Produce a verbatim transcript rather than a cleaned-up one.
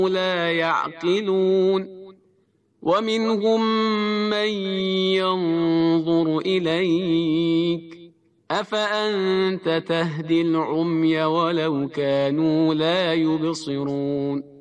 لا يعقلون ومنهم من ينظر إليك أفأنت تهدي العمي ولو كانوا لا يبصرون